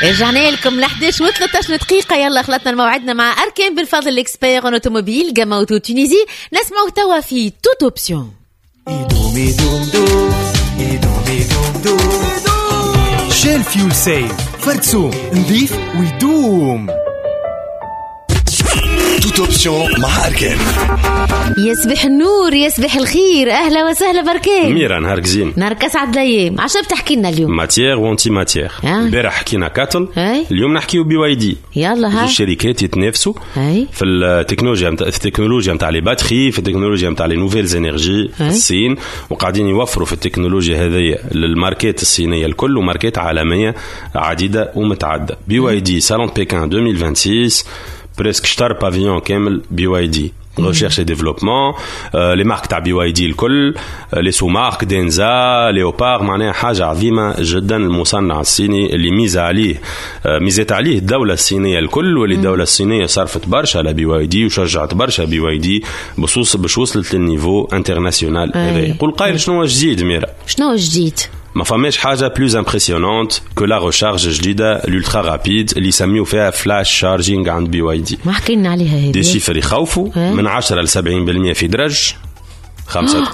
رجعنا لكم ل 11 و13 دقيقة. يلا خلطنا موعدنا مع أركان بالفضل الإكسبير أون أوتوموبيل جاموتو تونيزي. نسمعوا توا في توت أوبسيون. شيل فيول سيف فرتسو نظيف ويدوم. توت اوبسيون مع أركان. يصبح النور يصبح الخير. أهلا وسهلا بركان. ميرا نهارك زين. نهارك أسعد الأيام. عشان بتحكي لنا اليوم ماتيير وانتي ماتيير. البارح حكينا كاتل، اليوم نحكيو بي واي دي. يلا ها الشركات يتنافسوا في التكنولوجيا نتاع لي باتري، في التكنولوجيا نتاع لي نوفيلز انرجي في الصين، وقاعدين يوفروا في التكنولوجيا هذه للماركات الصينيه الكل وماركات عالميه عديده ومتعدده. بي واي دي سالون بيكان 2026 بريسك شطر بافيون كامل بي واي دي. recherche et développement les marques تاع بي واي دي الكل، لي سو مارك دينزا ليوبار، معناها حاجه عظيمه جدا. المصنع الصيني اللي ميزت عليه الدوله الصينيه الكل، واللي الدوله الصينيه صرفت برشا على بي واي دي وشجعت برشا بي واي دي باش وصلت للنيفو انترناسيونال هذا. يقول قايل شنو جديد ميرا؟ شنو جديد؟ ما فماش حاجة plus impressionnante que la recharge جديدة l'ultra rapide اللي يسميو فيها فلاش شارجينج عند بي واي دي. ما حكينا عليها هذه. دي شيفر يخوفوا من 10 ل 70% في درج 5